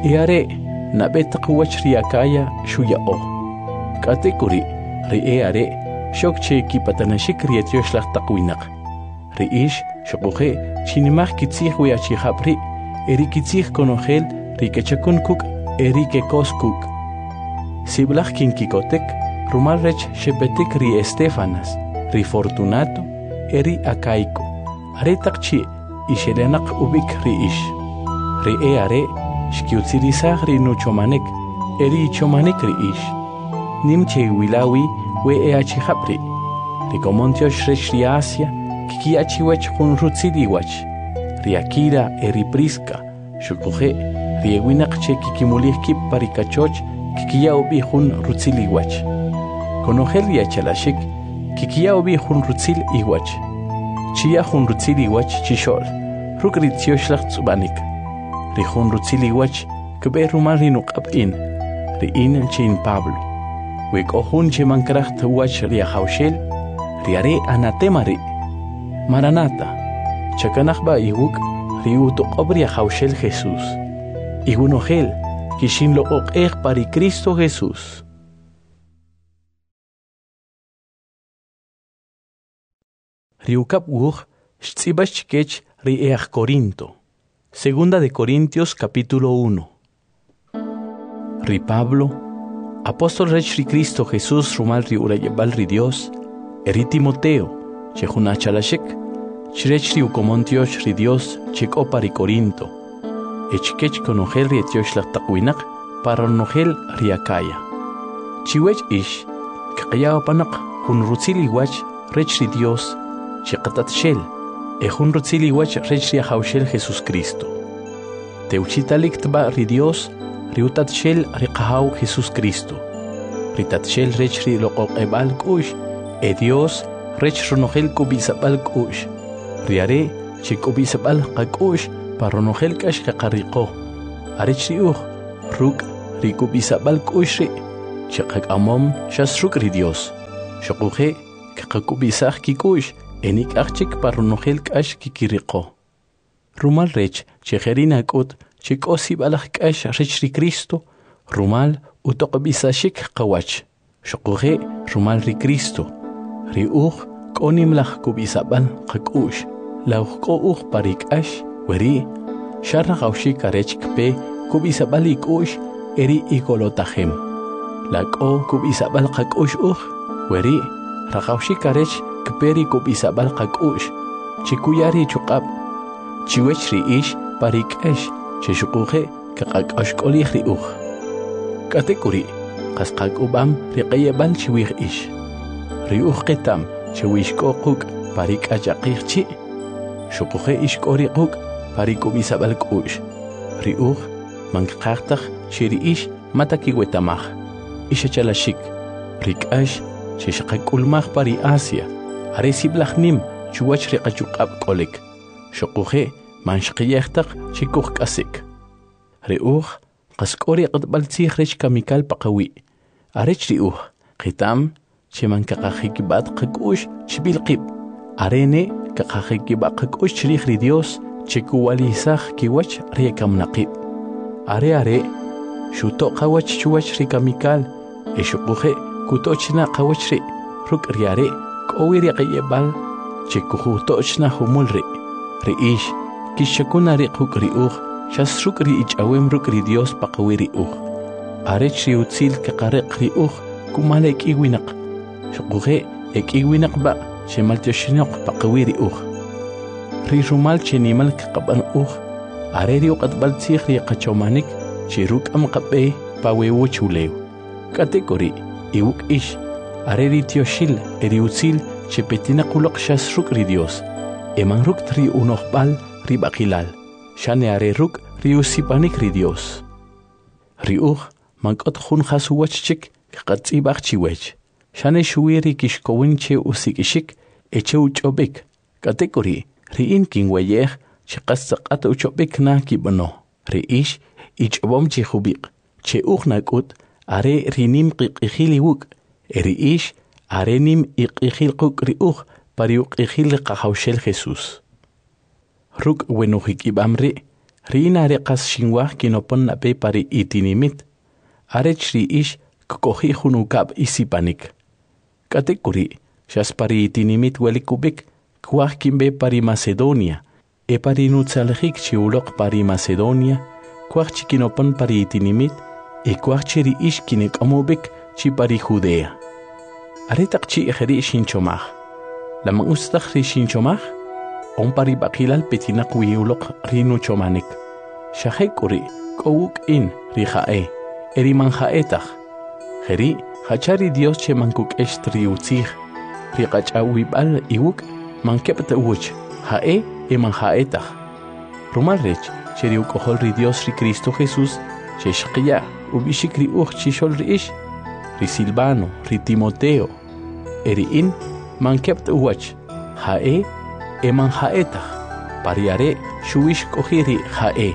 nabetaq wach ri Acaya shuya'o k'atekuri ri shok che kipatanashik ri etiosh laqtaqwinaq ri ish shoquje chinimaj kitzij wiachijab ri eri kitzij konojel ri kechakun kuk eri kekos kuk siblaj kinkikotek rumal rech shepetik ri Estefanas ri Fortunato eri Acaico aretaqchi isherenaq ubik ri ish ri shkiutzirizaj ri nuchomanek eri ichomanek ri ish nimche wilawi we eachijabri rikomontiosh rech ri Asia kikiachiwach jun rutziliwach ri Akira eri Prisca shukuje ri ewinaq che kikimulij kip pari kachoch kikiyaubi jun rutziliwach konojel ri achalashik kikiyaubi jun rutzil iwach chiya jun rutziliwach chishol ruk ri tzioshlaj tzubanik ri jun rutziliwach kbe rumal ri nuq'ab'in ri in chin Pablo wek'ojun che mankraj wach ri ahawshel ri anatema ri Maranata chakanajba iwuk ri utoq'ob ri ahawshel Jesús igunojel kishinloq'oq'ej pari Cristo Jesús. Ri ukap wuj xtz'ibax chikech ri Corinto. Segunda de Corintios capítulo 1. Ri Pablo apóstol rech ri Cristo Jesús rumal ri urayebal ri Dios eri Timoteo chejuna chalashik chrech ri ukomontiosh ri Dios chek'opa ri Corinto echkech konojel ri etiosh laqtaqwinaq para nojel ri Acaya chiwech ish kaqyawapanaq jun rutziliwach rech ri Dios chiqatatshel jun rutziliwach rech ri ahawshel Jesucristo teuchitalik tba ri Dios ri utatshel ri qahaw Jesucristo ri tatshel rech ri loqoq'eb'al k'u'x Dios rech ronojel kubisab'al k'u'x ri chikubisabal qakush paronojel kash qaqariqo arech riuj ruk rikubisabal kushri chaqaqamom shasruk ri Dios shoquje qaqubisaj kikush enik archik paronojel kash kikiriqo rumal rech chejerina kut chikosibal kash rech ri Cristo rumal utoqbisashik qawach shoquje rumal ri Cristo riuj k'onimlaj kubisabal qakush lawq'uj parikash weri sharra qawshik arech kpe kubisabal ikush eri ikolotajem lak'o kubisabal qakush uj weri raqawshik arech kperi kubisabal qakush chikuyari chuqab chiwech riish parikash cheshuquje kaqaqashk'olij riuj katekuri qasqak'ubam riqayabal chiwij ish riuj qetam chewishk'oquk parik'achaqijchi shuquje ishk'oriquk parikubisabal k'ush riuj manqaqtaj chiriish matakiwetamaj ishachalashik rik'ash cheshqak'ulmaj pari Asia aresiblajnim chuwach riqachuq'ab k'olik shuquje manshqiyejtaq chikuj k'asik riuj qasq'ori q'atb'al tzij rech kamikal paqawi arech riuj qitam chemankaqajikib'at qak'ush chbilqib arene kaqajikib'at qak'ush chrij ri Dios chikuwalisaj kiwach riyakamnaqib are shuto qawach chuwach ri kamikal eshuquje kutochna qawach ri ruk riare k'owi riqayebal chikujutochna humul ri ish kishakuna riquk riuj shasruk ri ich'awem ruk ri Dios paqawi riuj arech ri utzil kaqariq riuj kumal ek'iwinaq shuquje ek'iwinaq ba shemaltyoshinoq paqawi riuj ri rumal chenimal kaqab'an uj are ri uq'atb'al tzij ri qachomanik chi ruk'am qab'ey pawewu chulew katekori iwuk ish are ri tyoshil eri utzil chepetina quloq shasruk ri Dios eman ruk tri unojb'al ri b'aqilal shane are ruk ri usipanik ri Dios riuj mank'ot jun jasuwach chik qatz'ib'aj chiwech shane xuwi ri kixkowin che usik'ixik eche uch'ob'ik katekori ri'in kinweyej chiqastzaq'at uch'ob'ik na kib'no ri'ix ich'ob'om chijub'iq che uj nak'ut are rinim qiq'ijil iwuk ri'ix are nim iq'ijil quk' riuj pari uq'ijil qajawxel Jesús ruk' wenujik'ib'am ri'in are qas xinwaj kinopon nab'ey pari itinimit arech ri'ix kk'oji' jun uk'ab' isipanik katekuri xas pari itinimit welikub'ik kwaj kinb'e pari Macedonia pari nutzalajik chi uloq pari Macedonia kwaj chi kinopon pari itinimit kwaj chi ri'ix kinek'omob'ik chi pari Judea are taq chi ejeri xinchomaj lamang ustaj ri xinchomaj on pari b'aqilal petinaq wi uloq ri nuchomanik xajek'uri k'o wuk'in ri ja'e eri manja'etaj jeri jachari Dios che mankuk'ext ri utzij ri qach'awib'al iwuk' mankeb't uwch ja'e manja'etaj rumal rech che ri uk'ojol ri Dios ri Cristo Jesús che xqya ub'ixik ri uj chixol ri'ix ri Silvano ri Timoteo eri'in mankeb't uwach ja'e manja'etaj pari are xuwix k'oji ri ja'e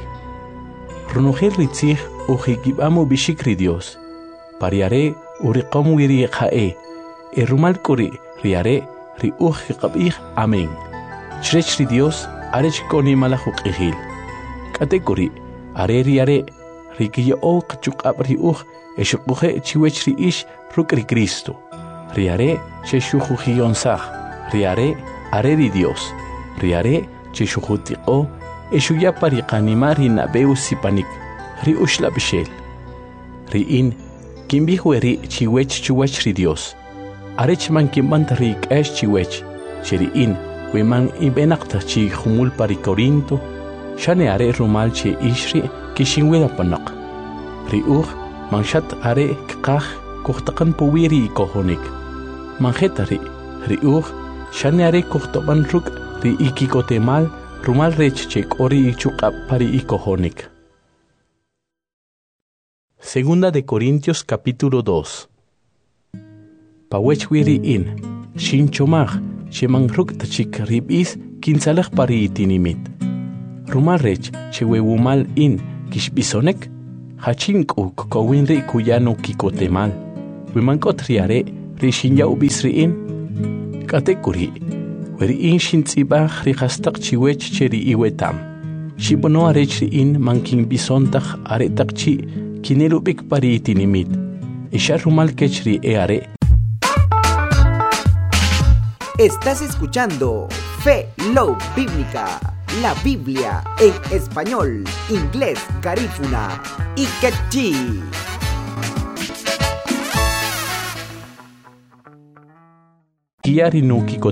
runojel ri tzij ujikib'am ub'ixik ri Dios pari are uriqom wi ri ja'e rumal k'uri ri are ri uj qab'ij amén chrech ri Dios arech k'onimalaj uq'ijil k'atekuri are ri kiyo'oq chuq'ab' ri uj xuquje chiwech ri'ix ruk' ri Cristo ri are che xujujiyonsaj ri are ri Dios ri are che xujutiq'o xuya pari qanima ri nab'ey usipanik ri uxlab'xel ri'in kinb'ij weri chiwech chuwach ri Dios arech man kinb'ant ri k'ax chiwech che ri'in wi man ib'enaqtaj chi jumul pari Corinto xane are rumal che ix ri' kixinwidapanaq ri uj manxat are kqaj kujtaqan puwi ri ikojonik manjeta ri uj xane are kujtob'an ruk' ri ikikotemal rumal rech che k'o ri ichuq'ab' pari ikojonik. Segunda de Corintios capítulo 2. Pawech wiri'in xinchomaj xeman ruk' tachik rib'is kinsalaj pari itinimit. Rumal rech chewewumal in kishbisonek, hachink u kokowin ri kuyano kikotemal. Wimankot riare rishinya ubisriin. Katekuri, weri in shintzibach rihastak chiwech cheri iwetam. Shibono arech riin mankin bisontak aretak chi kinelubik pari itinimit. Isha rumal kechri eare. Estás escuchando Fe Love Bíblica, la Biblia en español, inglés, garífuna y quechí. Kiari no kiko